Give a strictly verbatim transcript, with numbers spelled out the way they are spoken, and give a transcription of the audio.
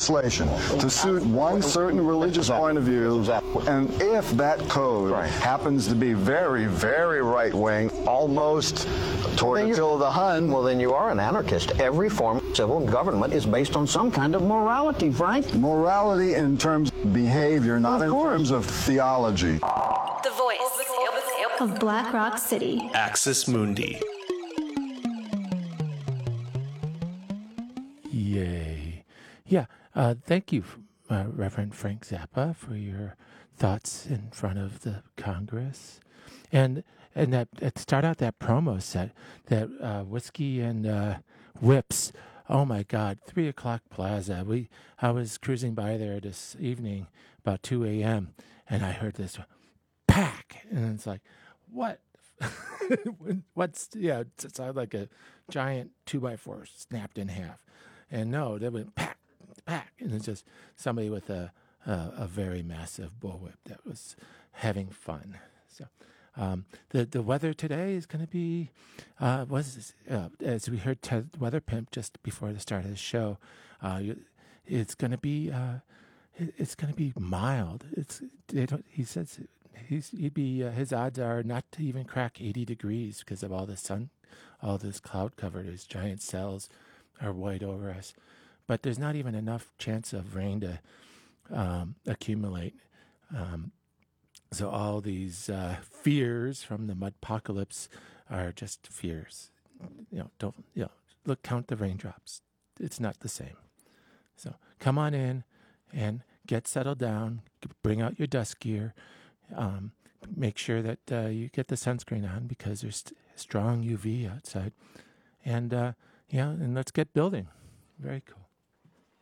legislation to suit one certain religious Exactly. point of view. Exactly. And if that code Right. happens to be very, very right-wing, almost toward Then you- Attila the Hun, Well, then you are an anarchist. Every form of civil government is based on some kind of morality, Frank. morality in terms of behavior, not in terms of theology. The voice of Black Rock City. Axis Mundi. Yay. Yeah, uh, thank you, uh, Reverend Frank Zappa, for your thoughts in front of the Congress. And and that, that start out that promo set, that uh, Whiskey and uh, Whips. Oh my God, three o'clock Plaza. We I was cruising by there this evening about two a.m. and I heard this pack, and it's like, what? What's yeah? It sounded like a giant two by four snapped in half, and no, they went pack, pack, and it's just somebody with a a, a very massive bullwhip that was having fun. So. Um, the the weather today is going to be, uh, was uh, as we heard Ted Weather Pimp just before the start of the show, uh, it's going to be uh, it's going to be mild. It's they don't, he says he's he'd be uh, his odds are not to even crack eighty degrees because of all the sun, all this cloud cover. These giant cells are white over us, but there's not even enough chance of rain to um, accumulate. Um, So all these uh, fears from the mudpocalypse are just fears. You know, don't you know? Look, count the raindrops. It's not the same. So come on in and get settled down. Bring out your dust gear. Um, make sure that uh, you get the sunscreen on because there's strong U V outside. And uh, yeah, and let's get building. Very cool.